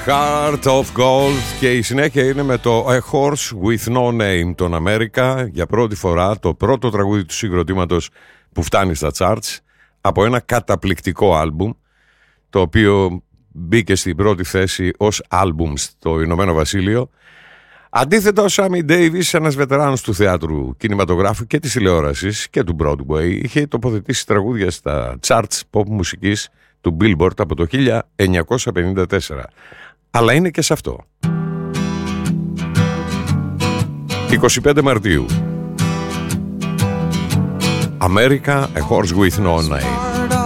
Heart of Gold. Και η συνέχεια είναι με το A Horse with No Name, τον Αμέρικα, για πρώτη φορά το πρώτο τραγούδι του συγκροτήματος που φτάνει στα charts από ένα καταπληκτικό άλμπουμ, το οποίο μπήκε στην πρώτη θέση ως άλμπουμ στο Ηνωμένο Βασίλειο. Αντίθετα, ο Σάμι Ντέιβις, ένας βετεράνος του θεάτρου, κινηματογράφου και της τηλεόρασης και του Broadway, είχε τοποθετήσει τραγούδια στα charts pop μουσικής του Billboard από το 1954. Αλλά είναι και σε αυτό. 25 Μαρτίου. America, A Horse with No Name.